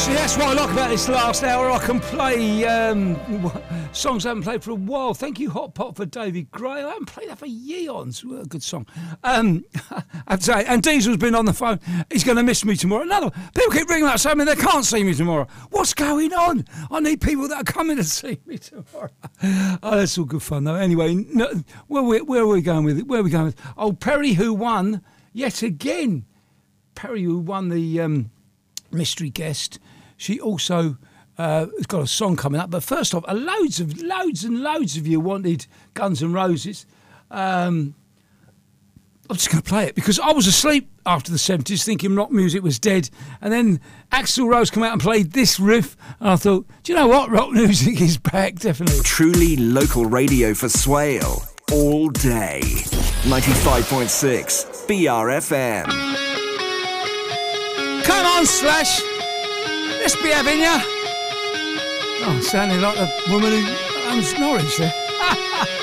See, that's what I like about this last hour. I can play songs I haven't played for a while. Thank you, Hot Pot, for David Gray. I haven't played that for years. What a good song. I have to say, and Diesel's been on the phone. He's going to miss me tomorrow. People keep ringing up saying they can't see me tomorrow. What's going on? I need people that are coming to see me tomorrow. Oh, that's all good fun, though. Anyway, where are we going with it? Where are we going with it? Oh, Perry, who won yet again. Perry, who won the mystery guest. She also has got a song coming up. But first off, loads and loads of you wanted Guns N' Roses. I'm just going to play it because I was asleep after the 70s thinking rock music was dead. And then Axl Rose came out and played this riff. And I thought, do you know what? Rock music is back, definitely. Truly local radio for Swale. All day. 95.6 BRFM. Come on, Slash. Let's be having ya. Oh, sounding like the woman who owns Norwich there.